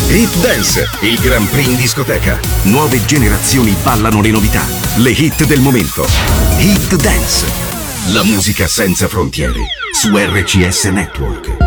Hit Dance, il Grand Prix in discoteca. Nuove generazioni ballano le novità, le hit del momento. Hit Dance, la musica senza frontiere, su RCS Network.